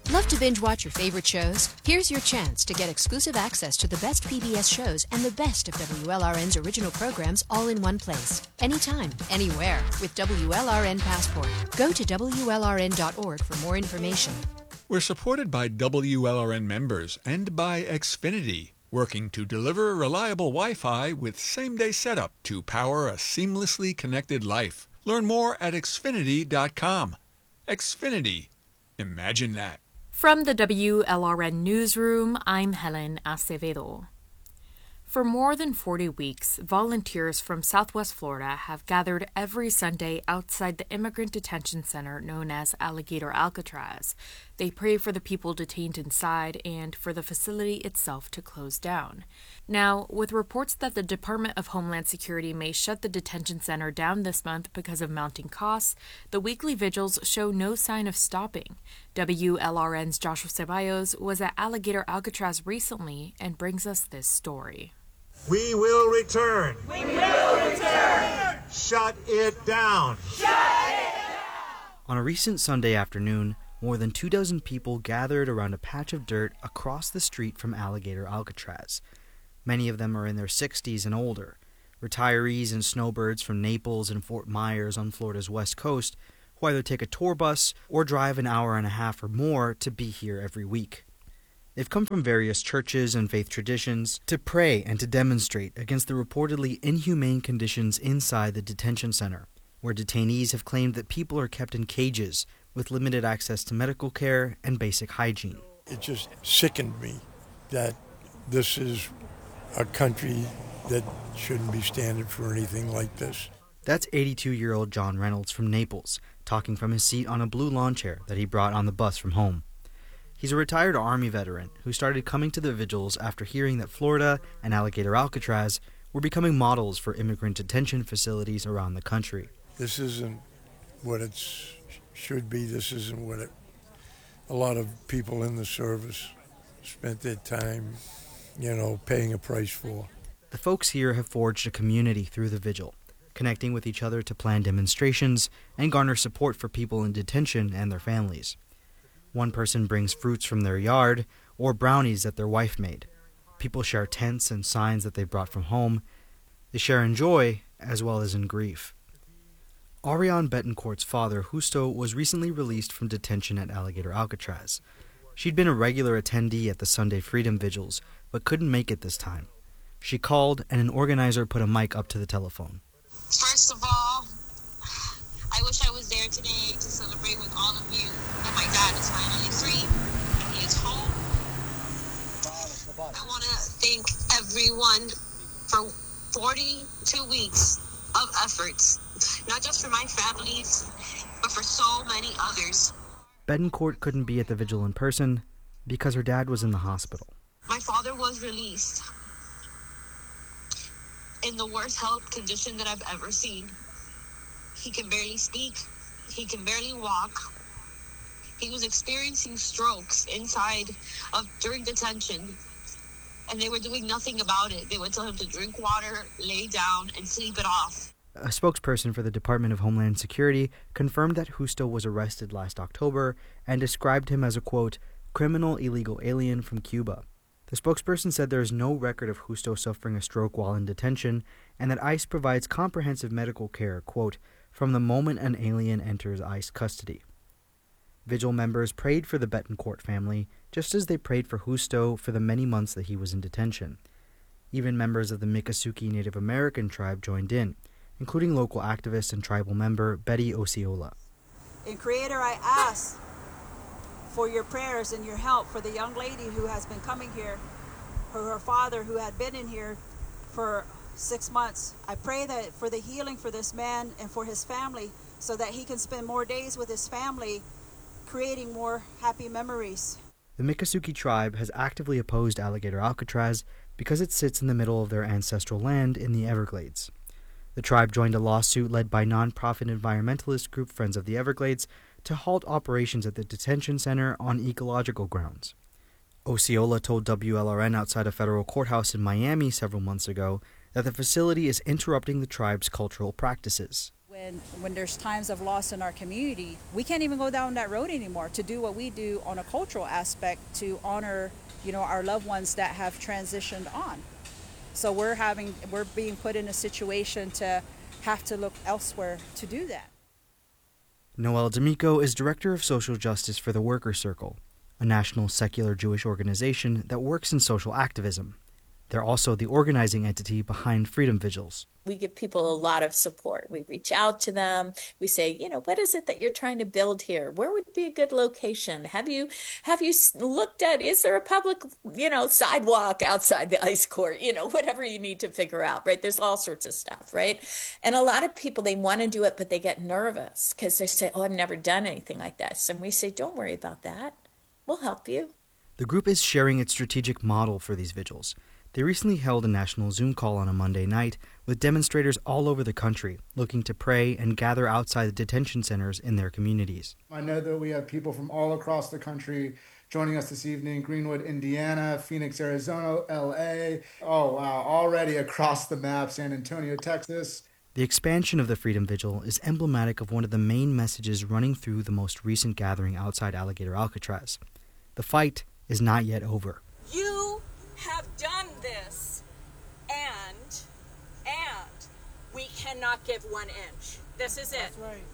Love to binge watch your favorite shows? Here's your chance to get exclusive access to the best PBS shows and the best of WLRN's original programs all in one place. Anytime, anywhere with WLRN Passport. Go to WLRN.org for more information. We're supported by WLRN members and by Xfinity, working to deliver reliable Wi-Fi with same-day setup to power a seamlessly connected life. Learn more at Xfinity.com. Xfinity. Imagine that. From the WLRN Newsroom, I'm Helen Acevedo. For more than 40 weeks, volunteers from Southwest Florida have gathered every Sunday outside the immigrant detention center known as Alligator Alcatraz. They pray for the people detained inside and for the facility itself to close down. Now, with reports that the Department of Homeland Security may shut the detention center down this month because of mounting costs, the weekly vigils show no sign of stopping. WLRN's Joshua Ceballos was at Alligator Alcatraz recently and brings us this story. We will return. We will return. Shut it down. Shut it down. On a recent Sunday afternoon, more than 24 people gathered around a patch of dirt across the street from Alligator Alcatraz. Many of them are in their 60s and older, retirees and snowbirds from Naples and Fort Myers on Florida's west coast, who either take a tour bus or drive an hour and a half or more to be here every week. They've come from various churches and faith traditions to pray and to demonstrate against the reportedly inhumane conditions inside the detention center, where detainees have claimed that people are kept in cages with limited access to medical care and basic hygiene. It just sickened me that this is a country that shouldn't be standing for anything like this. That's 82-year-old John Reynolds from Naples, talking from his seat on a blue lawn chair that he brought on the bus from home. He's a retired Army veteran who started coming to the vigils after hearing that Florida and Alligator Alcatraz were becoming models for immigrant detention facilities around the country. This isn't what it should be. This isn't what a lot of people in the service spent their time, paying a price for. The folks here have forged a community through the vigil, connecting with each other to plan demonstrations and garner support for people in detention and their families. One person brings fruits from their yard or brownies that their wife made. People share tents and signs that they brought from home. They share in joy as well as in grief. Ariane Betancourt's father, Justo, was recently released from detention at Alligator Alcatraz. She'd been a regular attendee at the Sunday Freedom Vigils, but couldn't make it this time. She called, and an organizer put a mic up to the telephone. First of all, I wish I was there today to celebrate with all of you that my dad is finally free. He is home. I want to thank everyone for 42 weeks of efforts, not just for my families, but for so many others. Betancourt couldn't be at the vigil in person because her dad was in the hospital. My father was released in the worst health condition that I've ever seen. He can barely speak. He can barely walk. He was experiencing strokes during detention, and they were doing nothing about it. They would tell him to drink water, lay down, and sleep it off. A spokesperson for the Department of Homeland Security confirmed that Justo was arrested last October and described him as a, quote, criminal illegal alien from Cuba. The spokesperson said there is no record of Justo suffering a stroke while in detention and that ICE provides comprehensive medical care, quote, from the moment an alien enters ICE custody. Vigil members prayed for the Betancourt family, just as they prayed for Justo for the many months that he was in detention. Even members of the Miccosukee Native American tribe joined in, including local activist and tribal member Betty Osceola. And Creator, I ask for your prayers and your help for the young lady who has been coming here, for her father who had been in here for 6 months. I pray that for the healing for this man and for his family so that he can spend more days with his family, creating more happy memories. The Miccosukee tribe has actively opposed Alligator Alcatraz because it sits in the middle of their ancestral land in the Everglades. The tribe joined a lawsuit led by nonprofit environmentalist group Friends of the Everglades to halt operations at the detention center on ecological grounds. Osceola told WLRN outside a federal courthouse in Miami several months ago that the facility is interrupting the tribe's cultural practices. When there's times of loss in our community, we can't even go down that road anymore to do what we do on a cultural aspect to honor, our loved ones that have transitioned on. So we're being put in a situation to have to look elsewhere to do that. Noelle D'Amico is Director of Social Justice for the Worker Circle, a national secular Jewish organization that works in social activism. They're also the organizing entity behind Freedom Vigils. We give people a lot of support. We reach out to them. We say, what is it that you're trying to build here? Where would be a good location? Have you looked at, is there a public, sidewalk outside the ice court? Whatever you need to figure out, right? There's all sorts of stuff, right? And a lot of people, they want to do it, but they get nervous because they say, I've never done anything like this. And we say, don't worry about that. We'll help you. The group is sharing its strategic model for these vigils. They recently held a national Zoom call on a Monday night with demonstrators all over the country looking to pray and gather outside the detention centers in their communities. I know that we have people from all across the country joining us this evening. Greenwood, Indiana, Phoenix, Arizona, LA. Oh, wow. Already across the map, San Antonio, Texas. The expansion of the Freedom Vigil is emblematic of one of the main messages running through the most recent gathering outside Alligator Alcatraz. The fight is not yet over. You have done this, and we cannot give 1 inch. This is it. That's right.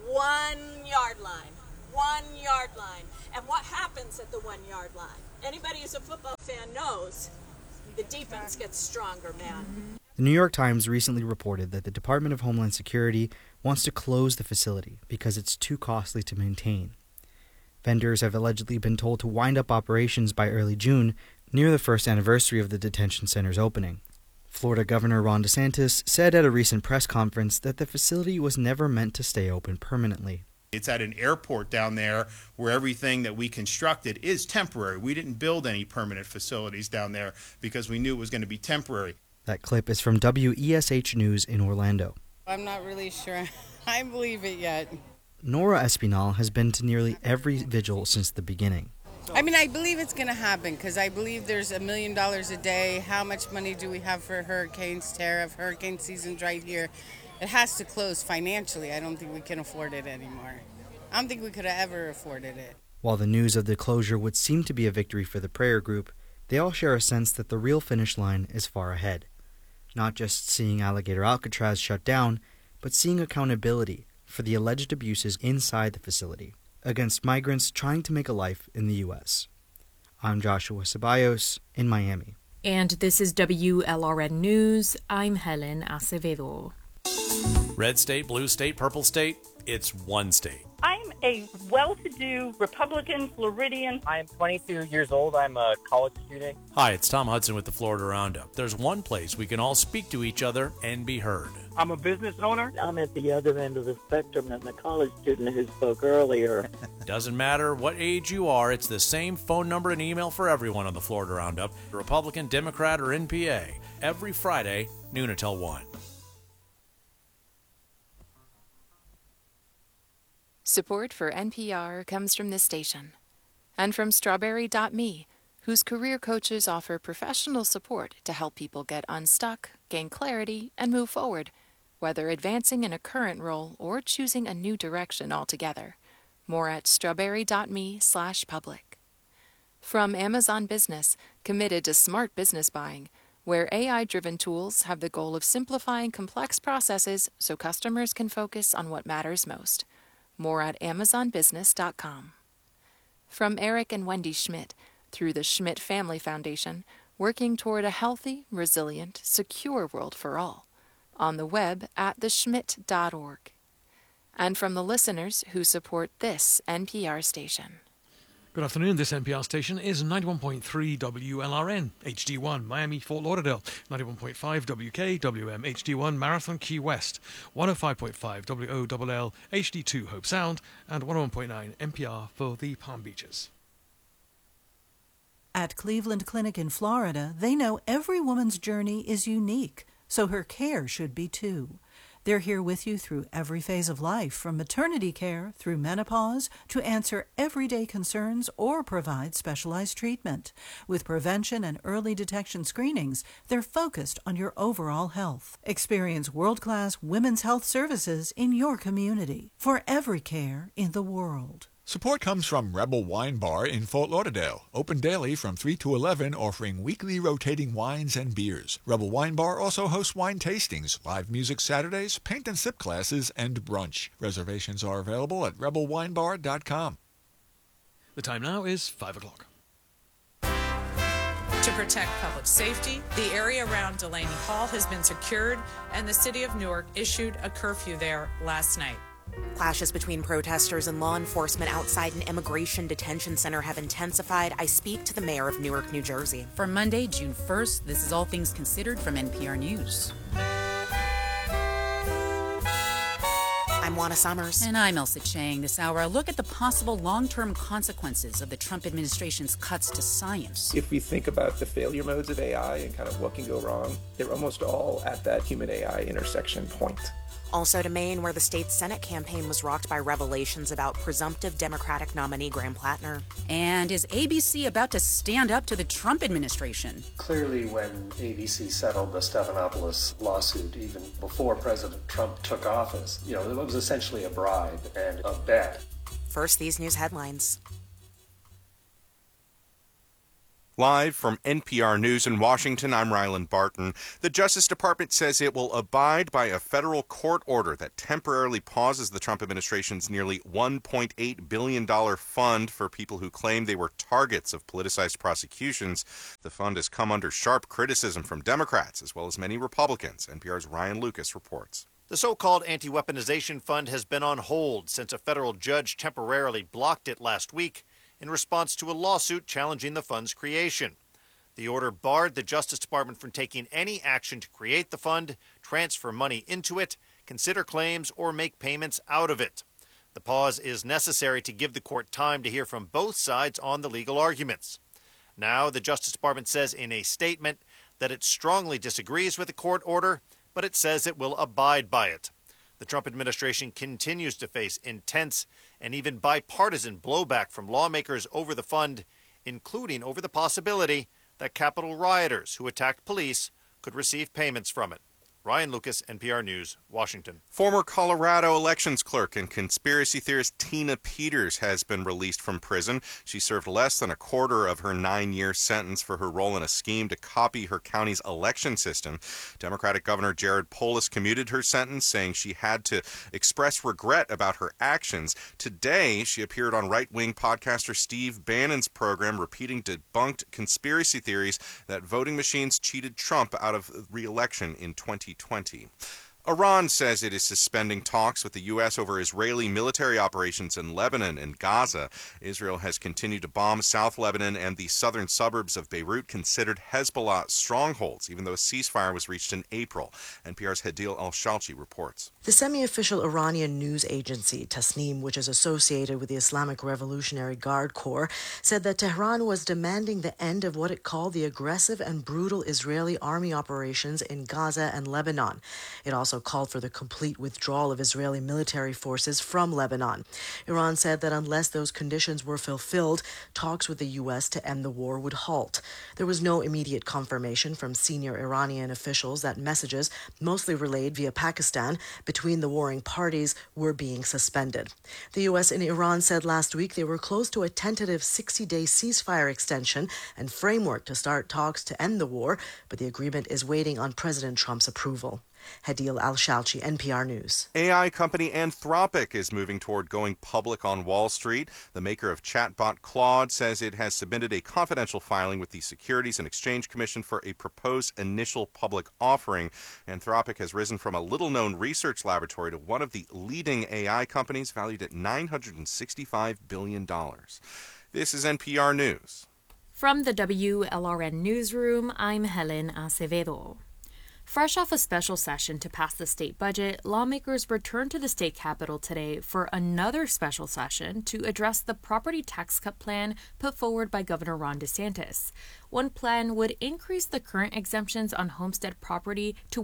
1 yard line. 1 yard line. And what happens at the 1 yard line? Anybody who's a football fan knows the defense gets stronger, man. The New York Times recently reported that the Department of Homeland Security wants to close the facility because it's too costly to maintain. Vendors have allegedly been told to wind up operations by early June, near the first anniversary of the detention center's opening. Florida Governor Ron DeSantis said at a recent press conference that the facility was never meant to stay open permanently. It's at an airport down there where everything that we constructed is temporary. We didn't build any permanent facilities down there because we knew it was going to be temporary. That clip is from WESH News in Orlando. I'm not really sure I believe it yet. Nora Espinal has been to nearly every vigil since the beginning. I believe it's going to happen because I believe there's $1 million a day. How much money do we have for hurricanes, tariff? Hurricane season's right here. It has to close financially. I don't think we can afford it anymore. I don't think we could have ever afforded it. While the news of the closure would seem to be a victory for the prayer group, they all share a sense that the real finish line is far ahead. Not just seeing Alligator Alcatraz shut down, but seeing accountability for the alleged abuses inside the facility against migrants trying to make a life in the U.S. I'm Joshua Ceballos in Miami. And this is WLRN News. I'm Helen Acevedo. Red state, blue state, purple state, it's one state. I'm a well-to-do Republican Floridian. I'm 22 years old. I'm a college student. Hi, it's Tom Hudson with the Florida Roundup. There's one place we can all speak to each other and be heard. I'm a business owner. I'm at the other end of the spectrum than the college student who spoke earlier. Doesn't matter what age you are, it's the same phone number and email for everyone on the Florida Roundup. Republican, Democrat, or NPA. Every Friday, noon until 1. Support for NPR comes from this station and from Strawberry.me, whose career coaches offer professional support to help people get unstuck, gain clarity, and move forward, whether advancing in a current role or choosing a new direction altogether. More at strawberry.me/public. From Amazon Business, committed to smart business buying, where AI-driven tools have the goal of simplifying complex processes so customers can focus on what matters most. More at amazonbusiness.com. From Eric and Wendy Schmidt, through the Schmidt Family Foundation, working toward a healthy, resilient, secure world for all. On the web at theschmidt.org. And from the listeners who support this NPR station. Good afternoon. This NPR station is 91.3 WLRN, HD1, Miami, Fort Lauderdale, 91.5 WKWM, HD1, Marathon, Key West, 105.5 WOLL, HD2, Hope Sound, and 101.9 NPR for the Palm Beaches. At Cleveland Clinic in Florida, they know every woman's journey is unique, so her care should be too. They're here with you through every phase of life, from maternity care through menopause, to answer everyday concerns or provide specialized treatment. With prevention and early detection screenings, they're focused on your overall health. Experience world-class women's health services in your community for every care in the world. Support comes from Rebel Wine Bar in Fort Lauderdale, open daily from 3 to 11, offering weekly rotating wines and beers. Rebel Wine Bar also hosts wine tastings, live music Saturdays, paint and sip classes, and brunch. Reservations are available at rebelwinebar.com. The time now is 5 o'clock. To protect public safety, the area around Delaney Hall has been secured, and the city of Newark issued a curfew there last night. Clashes between protesters and law enforcement outside an immigration detention center have intensified. I speak to the mayor of Newark, New Jersey. For Monday, June 1st, this is All Things Considered from NPR News. I'm Juana Summers. And I'm Elsa Chang. This hour, a look at the possible long-term consequences of the Trump administration's cuts to science. If we think about the failure modes of AI and kind of what can go wrong, they're almost all at that human-AI intersection point. Also to Maine, where the state's Senate campaign was rocked by revelations about presumptive Democratic nominee Graham Plattner. And is ABC about to stand up to the Trump administration? Clearly, when ABC settled the Stephanopoulos lawsuit, even before President Trump took office, it was essentially a bribe and a bet. First, these news headlines. Live from NPR News in Washington, I'm Ryland Barton. The Justice Department says it will abide by a federal court order that temporarily pauses the Trump administration's nearly $1.8 billion fund for people who claim they were targets of politicized prosecutions. The fund has come under sharp criticism from Democrats as well as many Republicans. NPR's Ryan Lucas reports. The so-called anti-weaponization fund has been on hold since a federal judge temporarily blocked it last week in response to a lawsuit challenging the fund's creation. The order barred the Justice Department from taking any action to create the fund, transfer money into it, consider claims, or make payments out of it. The pause is necessary to give the court time to hear from both sides on the legal arguments. Now, the Justice Department says in a statement that it strongly disagrees with the court order, but it says it will abide by it. The Trump administration continues to face intense and even bipartisan blowback from lawmakers over the fund, including over the possibility that Capitol rioters who attacked police could receive payments from it. Ryan Lucas, NPR News, Washington. Former Colorado elections clerk and conspiracy theorist Tina Peters has been released from prison. She served less than a quarter of her 9-year sentence for her role in a scheme to copy her county's election system. Democratic Governor Jared Polis commuted her sentence, saying she had to express regret about her actions. Today, she appeared on right-wing podcaster Steve Bannon's program, repeating debunked conspiracy theories that voting machines cheated Trump out of re-election in 2020. Iran says it is suspending talks with the U.S. over Israeli military operations in Lebanon and Gaza. Israel has continued to bomb South Lebanon and the southern suburbs of Beirut, considered Hezbollah strongholds, even though a ceasefire was reached in April. NPR's Hadil Al-Shalchi reports. The semi-official Iranian news agency, Tasnim, which is associated with the Islamic Revolutionary Guard Corps, said that Tehran was demanding the end of what it called the aggressive and brutal Israeli army operations in Gaza and Lebanon. It also called for the complete withdrawal of Israeli military forces from Lebanon. Iran said that unless those conditions were fulfilled, talks with the U.S. to end the war would halt. There was no immediate confirmation from senior Iranian officials that messages, mostly relayed via Pakistan, between the warring parties were being suspended. The U.S. and Iran said last week they were close to a tentative 60-day ceasefire extension and framework to start talks to end the war, but the agreement is waiting on President Trump's approval. Hadil Al-Shalchi, NPR News. AI company Anthropic is moving toward going public on Wall Street. The maker of chatbot Claude says it has submitted a confidential filing with the Securities and Exchange Commission for a proposed initial public offering. Anthropic has risen from a little-known research laboratory to one of the leading AI companies, valued at $965 billion. This is NPR News. From the WLRN Newsroom, I'm Helen Acevedo. Fresh off a special session to pass the state budget, lawmakers returned to the state capitol today for another special session to address the property tax cut plan put forward by Governor Ron DeSantis. One plan would increase the current exemptions on homestead property to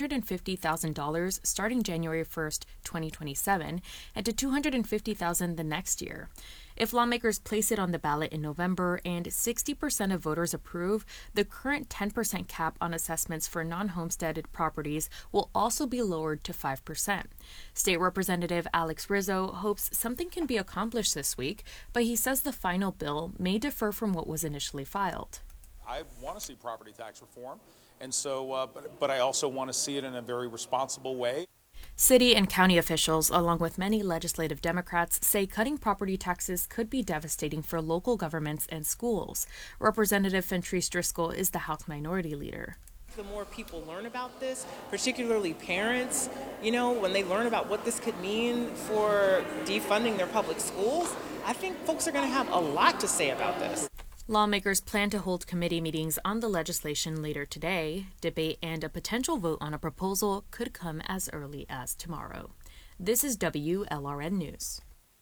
$150,000 starting January 1st, 2027, and to $250,000 the next year. If lawmakers place it on the ballot in November and 60% of voters approve, the current 10% cap on assessments for non-homesteaded properties will also be lowered to 5%. State Representative Alex Rizzo hopes something can be accomplished this week, but he says the final bill may differ from what was initially filed. I want to see property tax reform, and so, but I also want to see it in a very responsible way. City and county officials, along with many legislative Democrats, say cutting property taxes could be devastating for local governments and schools. Representative Fentrice Driscoll is the House Minority Leader. The more people learn about this, particularly parents, when they learn about what this could mean for defunding their public schools, I think folks are going to have a lot to say about this. Lawmakers plan to hold committee meetings on the legislation later today. Debate and a potential vote on a proposal could come as early as tomorrow. This is WLRN News.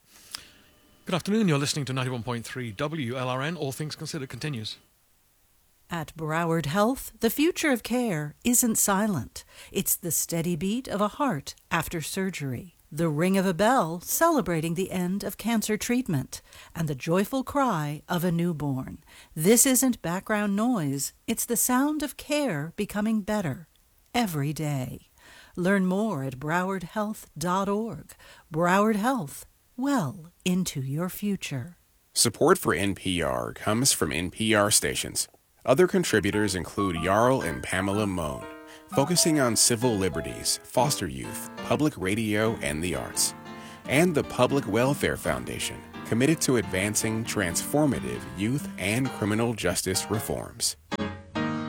Good afternoon. You're listening to 91.3 WLRN. All Things Considered continues. At Broward Health, the future of care isn't silent. It's the steady beat of a heart after surgery, the ring of a bell celebrating the end of cancer treatment, and the joyful cry of a newborn. This isn't background noise. It's the sound of care becoming better every day. Learn more at browardhealth.org. Broward Health, well into your future. Support for NPR comes from NPR stations. Other contributors include Jarl and Pamela Mohn, focusing on civil liberties, foster youth, public radio, and the arts. And the Public Welfare Foundation, committed to advancing transformative youth and criminal justice reforms.